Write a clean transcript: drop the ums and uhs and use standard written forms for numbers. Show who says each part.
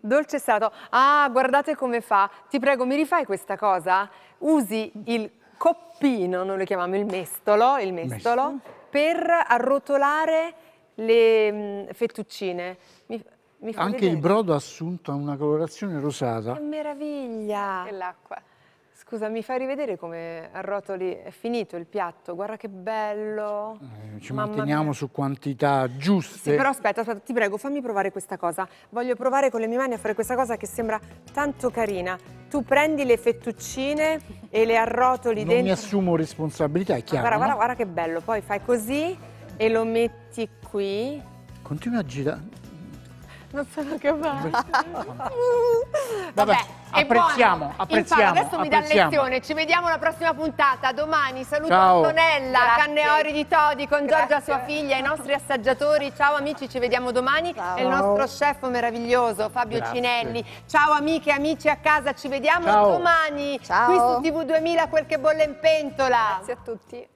Speaker 1: Dolce salato. Ah, guardate come fa. Ti prego, mi rifai questa cosa? Usi il coppino, noi lo chiamiamo il mestolo, per arrotolare le fettuccine. Mi fai
Speaker 2: Anche
Speaker 1: vedere?
Speaker 2: il brodo ha assunto una colorazione rosata.
Speaker 1: Che meraviglia!
Speaker 3: E l'acqua.
Speaker 1: Scusa, mi fai rivedere come arrotoli? È finito il piatto, guarda che bello.
Speaker 2: Ci
Speaker 1: Mamma
Speaker 2: manteniamo
Speaker 1: mia.
Speaker 2: su quantità giuste.
Speaker 1: Sì, però aspetta, ti prego, fammi provare questa cosa. Voglio provare con le mie mani a fare questa cosa che sembra tanto carina. Tu prendi le fettuccine e le arrotoli
Speaker 2: Non
Speaker 1: dentro.
Speaker 2: mi assumo responsabilità, è chiaro,
Speaker 1: Guarda,
Speaker 2: no?
Speaker 1: guarda che bello. Poi fai così e lo metti qui.
Speaker 2: Continua a girare.
Speaker 1: Non sono capace.
Speaker 2: Vabbè,
Speaker 1: è
Speaker 2: apprezziamo,
Speaker 1: buono.
Speaker 2: apprezziamo,
Speaker 1: Infatti, adesso mi dà
Speaker 2: apprezziamo.
Speaker 1: lezione. Ci vediamo alla prossima puntata. Domani saluto
Speaker 2: Ciao.
Speaker 1: Antonella,
Speaker 3: Grazie.
Speaker 1: Canneori di Todi, con Giorgia,
Speaker 3: Grazie.
Speaker 1: sua figlia, i nostri assaggiatori. Ciao amici, ci vediamo domani.
Speaker 3: Ciao.
Speaker 1: E il nostro chef meraviglioso, Fabio
Speaker 2: Grazie.
Speaker 1: Cinelli. Ciao amiche e amici a casa, ci vediamo
Speaker 2: Ciao.
Speaker 1: domani.
Speaker 3: Ciao.
Speaker 1: Qui su TV 2000, quel che bolle in pentola.
Speaker 3: Grazie a tutti.